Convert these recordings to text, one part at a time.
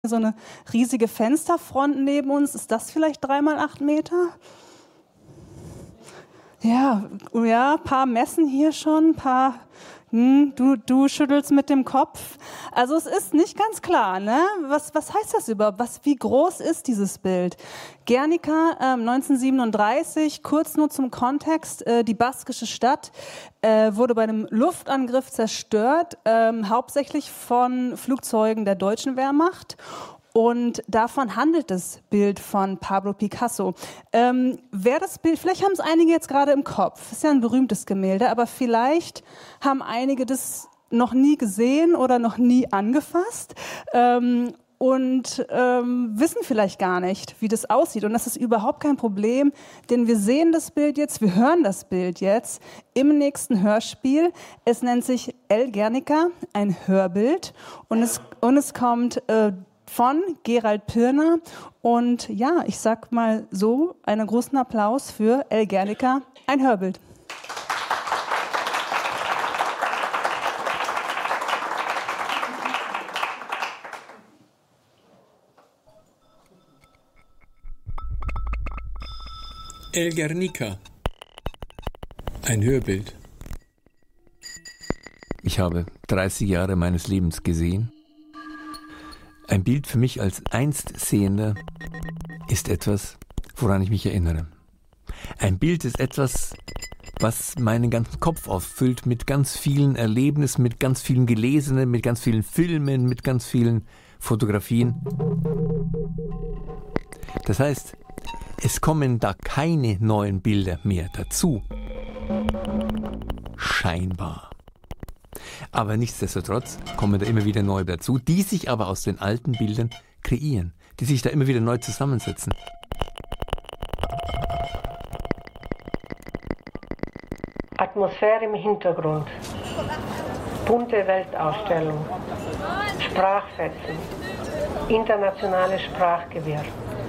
So eine riesige Fensterfront neben uns. Ist das vielleicht 3 mal 8 Meter? Ja, paar Messen hier schon, paar. Du schüttelst mit dem Kopf. Also es ist nicht ganz klar, ne? Was heißt das überhaupt? Wie groß ist dieses Bild? Guernica, 1937, kurz nur zum Kontext, die baskische Stadt wurde bei einem Luftangriff zerstört, hauptsächlich von Flugzeugen der deutschen Wehrmacht. Und davon handelt das Bild von Pablo Picasso. Wer das Bild, vielleicht haben es einige jetzt gerade im Kopf, ist ja ein berühmtes Gemälde, aber vielleicht haben einige das noch nie gesehen oder noch nie angefasst und wissen vielleicht gar nicht, wie das aussieht. Und das ist überhaupt kein Problem, denn wir sehen das Bild jetzt, wir hören das Bild jetzt im nächsten Hörspiel. Es nennt sich El Guernica, ein Hörbild, und es kommt von Gerald Pirner. Und ja, ich sag mal so, einen großen Applaus für El Guernica, ein Hörbild. El Guernica, ein Hörbild. Ich habe 30 Jahre meines Lebens gesehen. Ein Bild für mich als Einstsehender ist etwas, woran ich mich erinnere. Ein Bild ist etwas, was meinen ganzen Kopf auffüllt mit ganz vielen Erlebnissen, mit ganz vielen Gelesenen, mit ganz vielen Filmen, mit ganz vielen Fotografien. Das heißt, es kommen da keine neuen Bilder mehr dazu. Scheinbar. Aber nichtsdestotrotz kommen da immer wieder neue dazu, die sich aber aus den alten Bildern kreieren, die sich da immer wieder neu zusammensetzen. Atmosphäre im Hintergrund, bunte Weltausstellung, Sprachfetzen, internationales Sprachgewirr.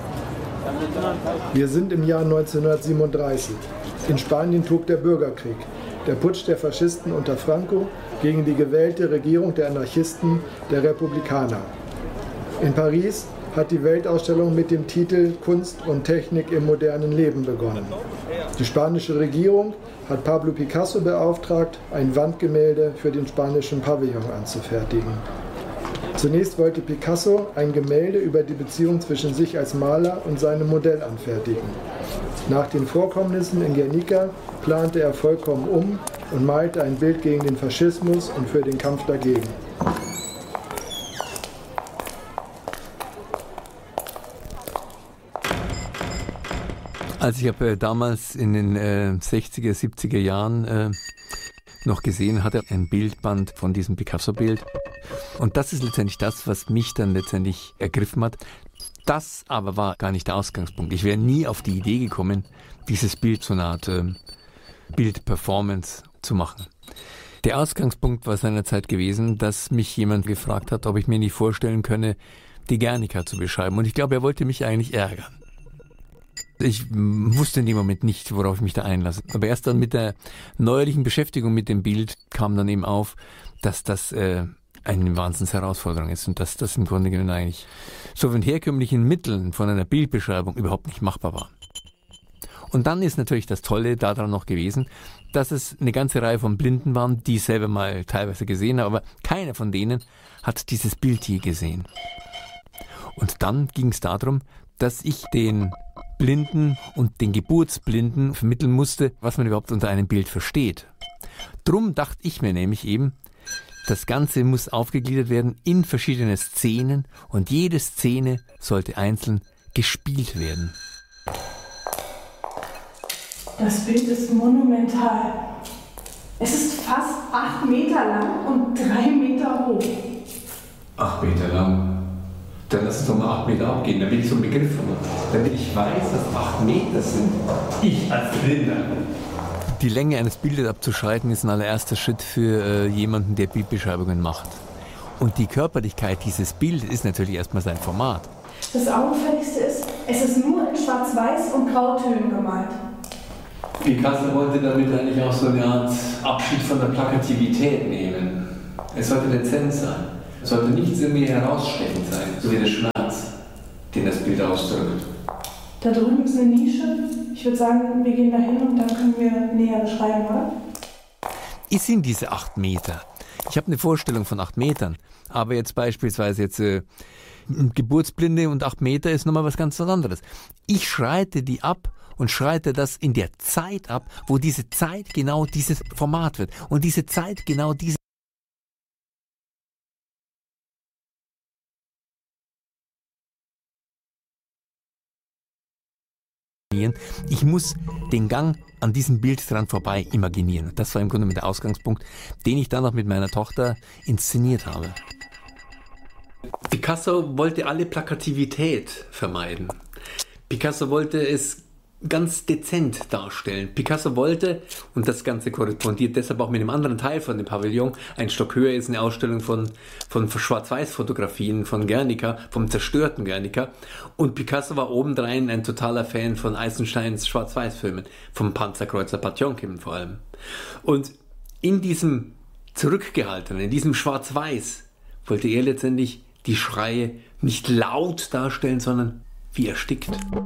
Wir sind im Jahr 1937. In Spanien tobt der Bürgerkrieg. Der Putsch der Faschisten unter Franco gegen die gewählte Regierung der Anarchisten, der Republikaner. In Paris hat die Weltausstellung mit dem Titel Kunst und Technik im modernen Leben begonnen. Die spanische Regierung hat Pablo Picasso beauftragt, ein Wandgemälde für den spanischen Pavillon anzufertigen. Zunächst wollte Picasso ein Gemälde über die Beziehung zwischen sich als Maler und seinem Modell anfertigen. Nach den Vorkommnissen in Guernica plante er vollkommen um und malte ein Bild gegen den Faschismus und für den Kampf dagegen. Also ich habe damals in den 60er, 70er Jahren noch gesehen, hatte ein Bildband von diesem Picasso-Bild. Und das ist letztendlich das, was mich dann letztendlich ergriffen hat. Das aber war gar nicht der Ausgangspunkt. Ich wäre nie auf die Idee gekommen, dieses Bild so eine Art Bildperformance zu machen. Der Ausgangspunkt war seinerzeit gewesen, dass mich jemand gefragt hat, ob ich mir nicht vorstellen könne, die Guernica zu beschreiben. Und ich glaube, er wollte mich eigentlich ärgern. Ich wusste in dem Moment nicht, worauf ich mich da einlasse. Aber erst dann mit der neuerlichen Beschäftigung mit dem Bild kam dann eben auf, dass das eine Wahnsinnsherausforderung ist und dass das im Grunde genommen eigentlich so von herkömmlichen Mitteln von einer Bildbeschreibung überhaupt nicht machbar war. Und dann ist natürlich das Tolle daran noch gewesen, dass es eine ganze Reihe von Blinden waren, die ich selber mal teilweise gesehen habe, aber keiner von denen hat dieses Bild je gesehen. Und dann ging es darum, dass ich den Blinden und den Geburtsblinden vermitteln musste, was man überhaupt unter einem Bild versteht. Drum dachte ich mir nämlich eben, das Ganze muss aufgegliedert werden in verschiedene Szenen und jede Szene sollte einzeln gespielt werden. Das Bild ist monumental. Es ist fast 8 Meter lang und 3 Meter hoch. 8 Meter lang? Dann lass uns doch mal 8 Meter abgehen, damit ich so einen Begriff habe. Damit ich weiß, dass 8 Meter sind. Ich als Blinder. Die Länge eines Bildes abzuschreiten ist ein allererster Schritt für jemanden, der Bildbeschreibungen macht. Und die Körperlichkeit dieses Bildes ist natürlich erstmal sein Format. Das Augenfälligste ist, es ist nur in Schwarz-Weiß und Grautönen gemalt. Picasso wollte damit eigentlich auch so eine Art Abschied von der Plakativität nehmen. Es sollte dezent sein. Es sollte nichts irgendwie herausstechend sein. so wie der Schmerz, den das Bild ausdrückt. Da drüben ist eine Nische. Ich würde sagen, wir gehen da hin und dann können wir näher beschreiben, oder? Es sind diese 8 Meter. Ich habe eine Vorstellung von 8 Metern. Aber jetzt beispielsweise Geburtsblinde und 8 Meter ist nochmal was ganz anderes. Ich schreite die ab und schreite das in der Zeit ab, wo diese Zeit genau dieses Format wird. Und diese Zeit genau diese. Ich muss den Gang an diesem Bild dran vorbei imaginieren. Das war im Grunde der Ausgangspunkt, den ich dann noch mit meiner Tochter inszeniert habe. Picasso wollte alle Plakativität vermeiden. Picasso wollte es ganz dezent darstellen. Picasso wollte, und das Ganze korrespondiert deshalb auch mit dem anderen Teil von dem Pavillon, ein Stock höher ist eine Ausstellung von Schwarz-Weiß-Fotografien von Guernica, vom zerstörten Guernica. Und Picasso war obendrein ein totaler Fan von Eisensteins Schwarz-Weiß-Filmen, vom Panzerkreuzer Potjomkin vor allem. Und in diesem zurückgehaltenen, in diesem Schwarz-Weiß, wollte er letztendlich die Schreie nicht laut darstellen, sondern wie erstickt.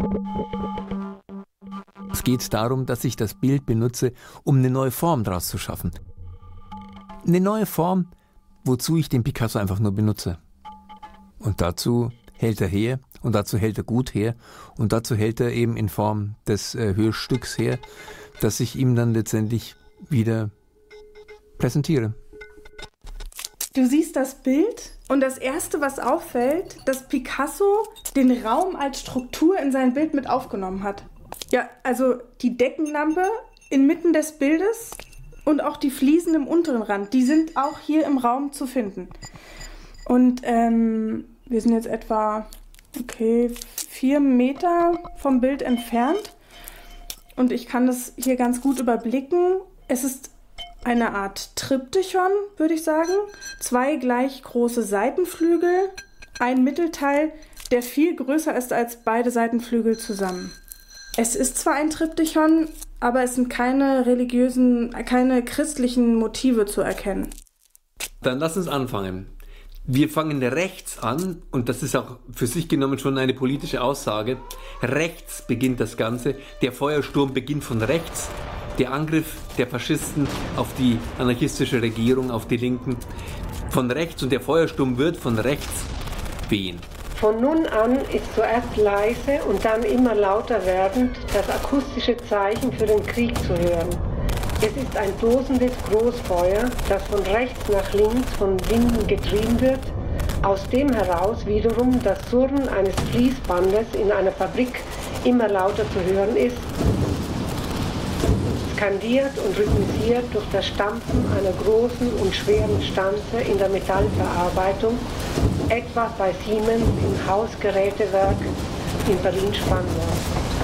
Es geht darum, dass ich das Bild benutze, um eine neue Form daraus zu schaffen. Eine neue Form, wozu ich den Picasso einfach nur benutze. Und dazu hält er her, und dazu hält er gut her, und dazu hält er eben in Form des Hörstücks her, das ich ihm dann letztendlich wieder präsentiere. Du siehst das Bild und das Erste, was auffällt, dass Picasso den Raum als Struktur in sein Bild mit aufgenommen hat. Ja, also die Deckenlampe inmitten des Bildes und auch die Fliesen im unteren Rand, die sind auch hier im Raum zu finden. Und wir sind jetzt etwa 4 Meter vom Bild entfernt und ich kann das hier ganz gut überblicken. Es ist eine Art Triptychon, würde ich sagen. 2 gleich große Seitenflügel, ein Mittelteil, der viel größer ist als beide Seitenflügel zusammen. Es ist zwar ein Triptychon, aber es sind keine christlichen Motive zu erkennen. Dann lass uns anfangen. Wir fangen rechts an, und das ist auch für sich genommen schon eine politische Aussage. Rechts beginnt das Ganze. Der Feuersturm beginnt von rechts. Der Angriff der Faschisten auf die anarchistische Regierung, auf die Linken, von rechts, und der Feuersturm wird von rechts wehen. Von nun an ist zuerst leise und dann immer lauter werdend das akustische Zeichen für den Krieg zu hören. Es ist ein tosendes Großfeuer, das von rechts nach links von Winden getrieben wird, aus dem heraus wiederum das Surren eines Fließbandes in einer Fabrik immer lauter zu hören ist, skandiert und rhythmisiert durch das Stampfen einer großen und schweren Stanze in der Metallverarbeitung, etwa bei Siemens im Hausgerätewerk in Berlin-Spandau.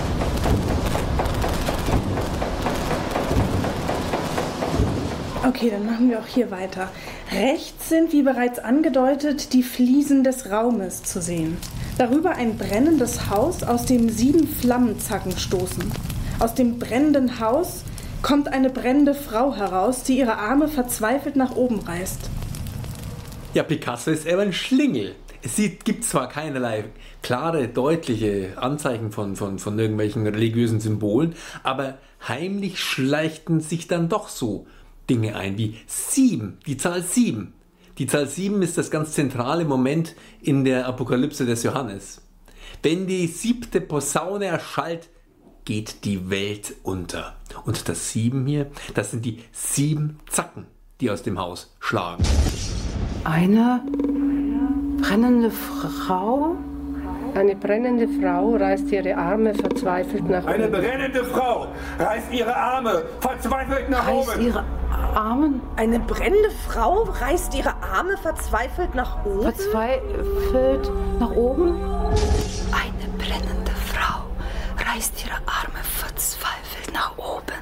Okay, dann machen wir auch hier weiter. Rechts sind, wie bereits angedeutet, die Fliesen des Raumes zu sehen. Darüber ein brennendes Haus, aus dem 7 Flammenzacken stoßen. Aus dem brennenden Haus kommt eine brennende Frau heraus, die ihre Arme verzweifelt nach oben reißt. Ja, Picasso ist eher ein Schlingel. Es gibt zwar keinerlei klare, deutliche Anzeichen von irgendwelchen religiösen Symbolen, aber heimlich schleichten sich dann doch so Dinge ein wie 7, die Zahl 7. Die Zahl 7 ist das ganz zentrale Moment in der Apokalypse des Johannes. Wenn die 7. Posaune erschallt, geht die Welt unter. Und das 7 hier, das sind die 7 Zacken, die aus dem Haus schlagen. Eine brennende Frau? Eine brennende Frau reißt ihre Arme verzweifelt nach oben. Eine brennende Frau reißt ihre Arme verzweifelt nach oben. Reißt ihre Arme? Eine brennende Frau reißt ihre Arme verzweifelt nach oben? Verzweifelt nach oben? Eine brennende Frau reißt ihre Arme verzweifelt nach oben.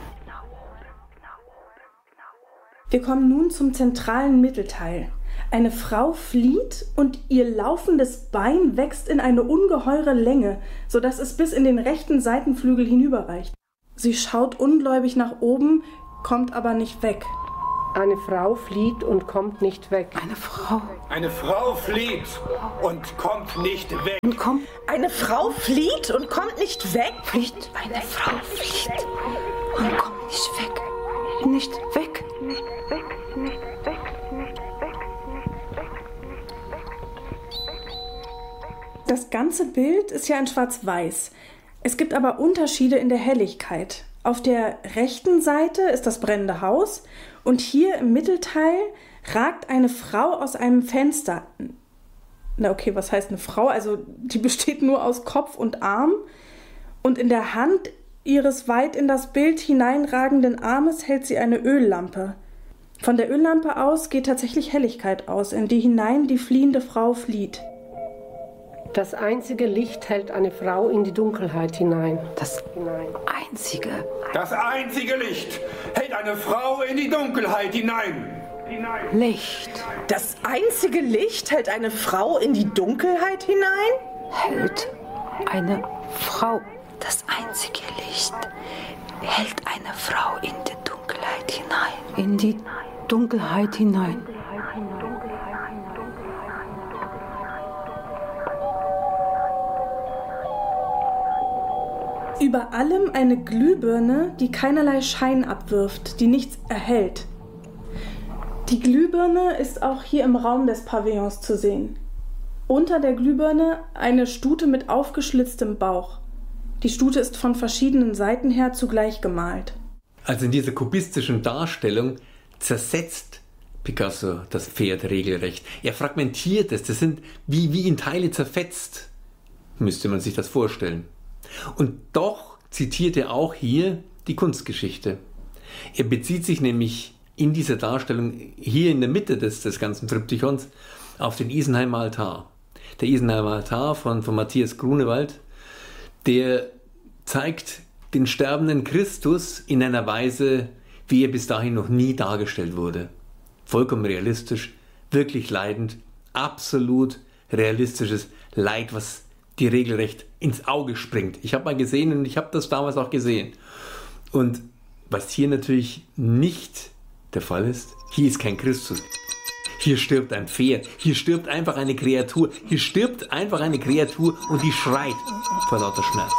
Wir kommen nun zum zentralen Mittelteil. Eine Frau flieht und ihr laufendes Bein wächst in eine ungeheure Länge, sodass es bis in den rechten Seitenflügel hinüberreicht. Sie schaut ungläubig nach oben, kommt aber nicht weg. Eine Frau flieht und kommt nicht weg. Eine Frau. Eine Frau flieht und kommt nicht weg. Und kommt. Eine Frau flieht und kommt nicht weg? Flieht. Eine Frau flieht und kommt nicht weg. Nicht weg. Das ganze Bild ist ja in Schwarz-Weiß. Es gibt aber Unterschiede in der Helligkeit. Auf der rechten Seite ist das brennende Haus und hier im Mittelteil ragt eine Frau aus einem Fenster. Na okay, was heißt eine Frau? Also die besteht nur aus Kopf und Arm und in der Hand ihres weit in das Bild hineinragenden Armes hält sie eine Öllampe. Von der Öllampe aus geht tatsächlich Helligkeit aus, in die hinein die fliehende Frau flieht. Das einzige Licht hält eine Frau in die Dunkelheit hinein. Das einzige. Das einzige Licht hält eine Frau in die Dunkelheit hinein. Licht. Das einzige Licht hält eine Frau in die Dunkelheit hinein? Hält eine Frau. Das einzige Licht hält eine Frau in die Dunkelheit hinein. In die Dunkelheit hinein. Über allem eine Glühbirne, die keinerlei Schein abwirft, die nichts erhält. Die Glühbirne ist auch hier im Raum des Pavillons zu sehen. Unter der Glühbirne eine Stute mit aufgeschlitztem Bauch. Die Stute ist von verschiedenen Seiten her zugleich gemalt. Also in dieser kubistischen Darstellung zersetzt Picasso das Pferd regelrecht. Er fragmentiert es, das sind wie in Teile zerfetzt, müsste man sich das vorstellen. Und doch zitiert er auch hier die Kunstgeschichte. Er bezieht sich nämlich in dieser Darstellung hier in der Mitte des ganzen Triptychons auf den Isenheimer Altar. Der Isenheimer Altar von Matthias Grunewald, der zeigt den sterbenden Christus in einer Weise, wie er bis dahin noch nie dargestellt wurde. Vollkommen realistisch, wirklich leidend, absolut realistisches Leid, was dir regelrecht ins Auge springt. Ich habe mal gesehen und ich habe das damals auch gesehen. Und was hier natürlich nicht der Fall ist, hier ist kein Christus. Hier stirbt ein Pferd, hier stirbt einfach eine Kreatur, hier stirbt einfach eine Kreatur und die schreit vor lauter Schmerz.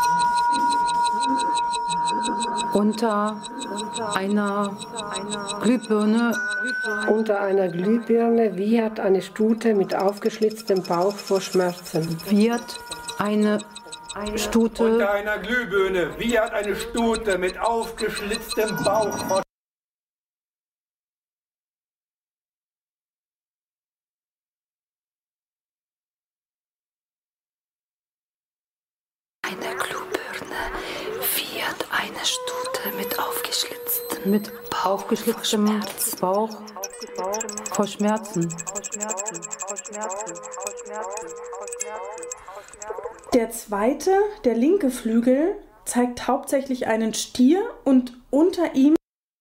Unter einer Glühbirne. Unter einer Glühbirne wiehert eine Stute mit aufgeschlitztem Bauch vor Schmerzen. Wird eine Stute. Unter einer Glühbirne wiehert eine Stute mit aufgeschlitztem Bauch vor Eine Glühbirne wiehert eine Stute mit aufgeschlitztem Bauch vor Schmerzen. Der zweite, der linke Flügel, zeigt hauptsächlich einen Stier und unter ihm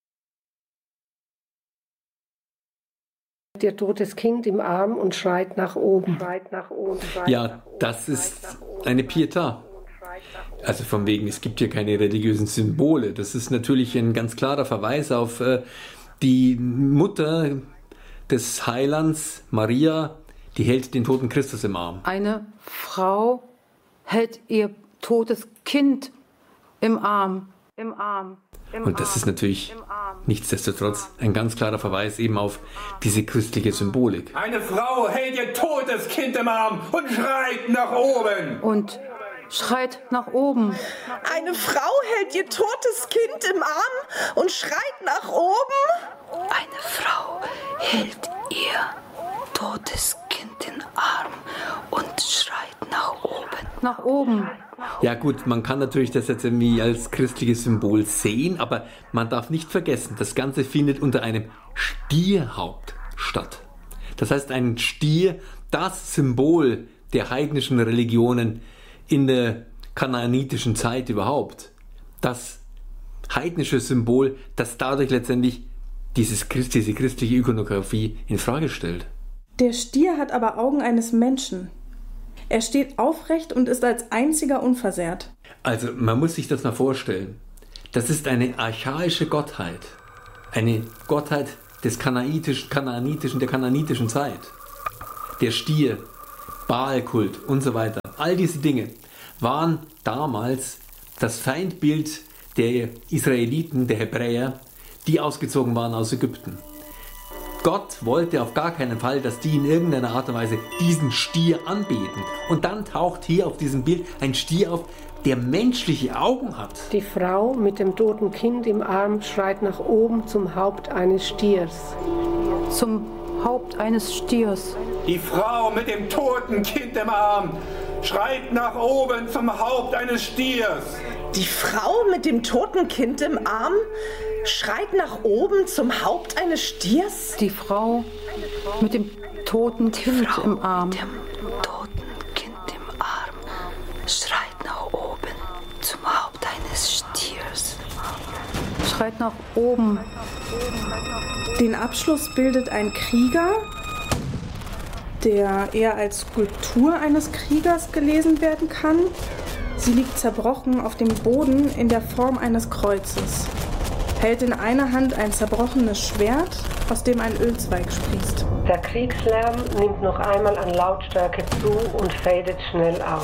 Ihr totes Kind im Arm und schreit nach oben. Ja, das ist eine Pietà. Also von wegen, es gibt hier keine religiösen Symbole. Das ist natürlich ein ganz klarer Verweis auf die Mutter des Heilands, Maria, die hält den toten Christus im Arm. Eine Frau hält ihr totes Kind im Arm. Und das ist natürlich nichtsdestotrotz ein ganz klarer Verweis eben auf diese christliche Symbolik. Eine Frau hält ihr totes Kind im Arm und schreit nach oben. Und schreit nach oben. Eine Frau hält ihr totes Kind im Arm und schreit nach oben? Eine Frau hält ihr totes Kind im Arm und schreit nach oben. Nach oben. Ja gut, man kann natürlich das jetzt irgendwie als christliches Symbol sehen, aber man darf nicht vergessen, das Ganze findet unter einem Stierhaupt statt. Das heißt, ein Stier, das Symbol der heidnischen Religionen in der kanaanitischen Zeit überhaupt. Das heidnische Symbol, das dadurch letztendlich diese christliche Ikonografie in Frage stellt. Der Stier hat aber Augen eines Menschen. Er steht aufrecht und ist als einziger unversehrt. Also man muss sich das mal vorstellen. Das ist eine archaische Gottheit. Eine Gottheit der kanaanitischen Zeit. Der Stier, Baalkult und so weiter. All diese Dinge waren damals das Feindbild der Israeliten, der Hebräer, die ausgezogen waren aus Ägypten. Gott wollte auf gar keinen Fall, dass die in irgendeiner Art und Weise diesen Stier anbeten. Und dann taucht hier auf diesem Bild ein Stier auf, der menschliche Augen hat. Die Frau mit dem toten Kind im Arm schreit nach oben zum Haupt eines Stiers. Zum Haupt eines Stiers. Die Frau mit dem toten Kind im Arm schreit nach oben zum Haupt eines Stiers. Die Frau mit dem toten Kind im Arm schreit nach oben zum Haupt eines Stiers? Die Frau mit dem toten Kind im Arm. Mit dem toten Kind im Arm schreit nach oben zum Haupt eines Stiers. Schreit nach oben. Den Abschluss bildet ein Krieger, der eher als Skulptur eines Kriegers gelesen werden kann. Sie liegt zerbrochen auf dem Boden in der Form eines Kreuzes, hält in einer Hand ein zerbrochenes Schwert, aus dem ein Ölzweig sprießt. Der Kriegslärm nimmt noch einmal an Lautstärke zu und fadet schnell aus.